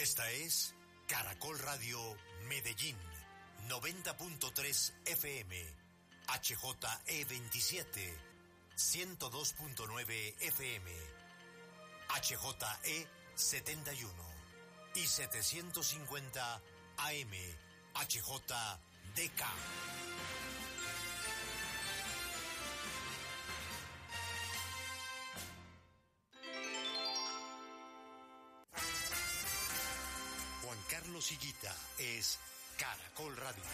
Esta es Caracol Radio Medellín, 90.3 FM, HJE27, 102.9 FM, HJE71 y 750 AM, HJDK. Juan Carlos Higuita es Caracol Radio.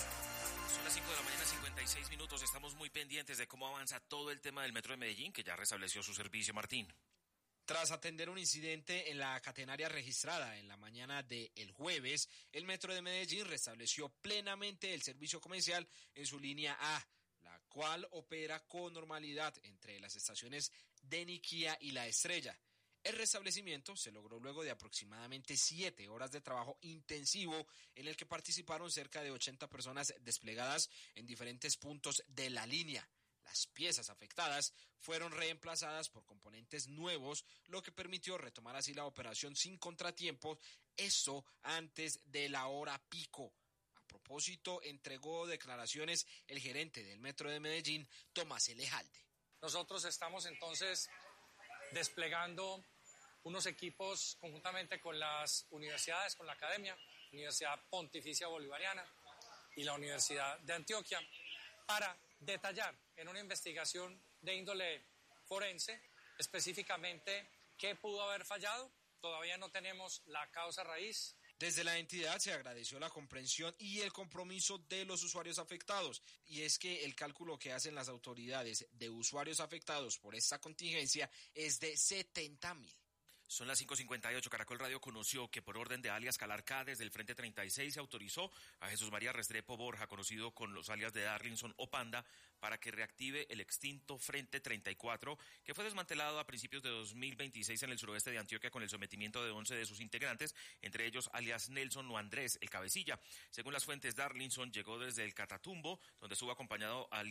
Son las 5 de la mañana, 56 minutos. Estamos muy pendientes de cómo avanza todo el tema del Metro de Medellín, que ya restableció su servicio. Martín. Tras atender un incidente en la catenaria registrada en la mañana del jueves, el Metro de Medellín restableció plenamente el servicio comercial en su línea A, la cual opera con normalidad entre las estaciones de Niquía y La Estrella. El restablecimiento se logró luego de aproximadamente 7 horas de trabajo intensivo en el que participaron cerca de 80 personas desplegadas en diferentes puntos de la línea. Las piezas afectadas fueron reemplazadas por componentes nuevos, lo que permitió retomar así la operación sin contratiempos, esto antes de la hora pico. A propósito, entregó declaraciones el gerente del Metro de Medellín, Tomás Elejalde. Nosotros estamos entonces desplegando unos equipos conjuntamente con las universidades, con la academia, Universidad Pontificia Bolivariana y la Universidad de Antioquia, para detallar en una investigación de índole forense específicamente qué pudo haber fallado. Todavía no tenemos la causa raíz. Desde la entidad se agradeció la comprensión y el compromiso de los usuarios afectados, y es que el cálculo que hacen las autoridades de usuarios afectados por esta contingencia es de 70.000. Son las 5:58. Caracol Radio conoció que por orden de alias Calarcá desde el Frente 36 se autorizó a Jesús María Restrepo Borja, conocido con los alias de Darlinson o Panda, para que reactive el extinto Frente 34, que fue desmantelado a principios de 2026 en el suroeste de Antioquia con el sometimiento de 11 de sus integrantes, entre ellos alias Nelson o Andrés, el cabecilla. Según las fuentes, Darlinson llegó desde el Catatumbo, donde estuvo acompañando a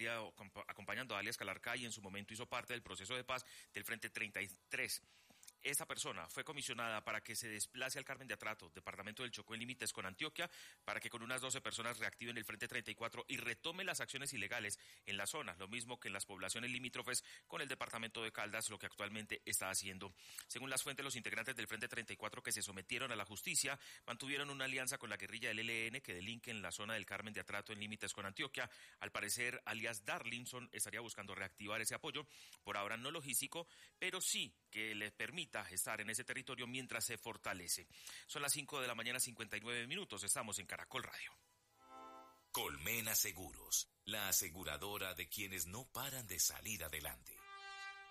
alias Calarcá y en su momento hizo parte del proceso de paz del Frente 33. Esta persona fue comisionada para que se desplace al Carmen de Atrato, departamento del Chocó en límites con Antioquia, para que con unas 12 personas reactiven el Frente 34 y retome las acciones ilegales en la zona, lo mismo que en las poblaciones limítrofes con el departamento de Caldas, lo que actualmente está haciendo. Según las fuentes, los integrantes del Frente 34 que se sometieron a la justicia mantuvieron una alianza con la guerrilla del ELN que delinque en la zona del Carmen de Atrato en límites con Antioquia. Al parecer, alias Darlinson estaría buscando reactivar ese apoyo, por ahora no logístico, pero sí que le permita estar en ese territorio mientras se fortalece. Son las 5 de la mañana, 59 minutos. Estamos en Caracol Radio. Colmena Seguros, la aseguradora de quienes no paran de salir adelante.